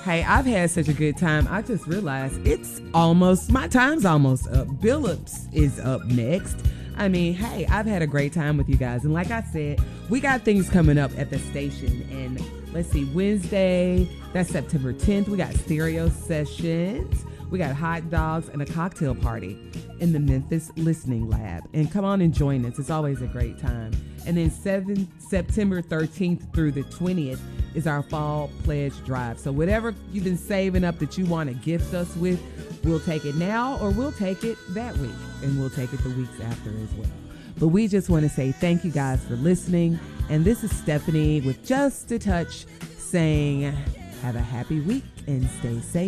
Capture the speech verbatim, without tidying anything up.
Hey, I've had such a good time. I just realized it's almost, my time's almost up. Billups is up next. I mean, hey, I've had a great time with you guys. And like I said, we got things coming up at the station. And let's see, Wednesday, that's September tenth, we got stereo sessions. We got hot dogs and a cocktail party in the Memphis Listening Lab. And come on and join us. It's always a great time. And then seven, September thirteenth through the twentieth is our fall pledge drive. So whatever you've been saving up that you want to gift us with, we'll take it now or we'll take it that week. And we'll take it the weeks after as well. But we just want to say thank you guys for listening. And this is Stephanie with Just a Touch saying have a happy week and stay safe.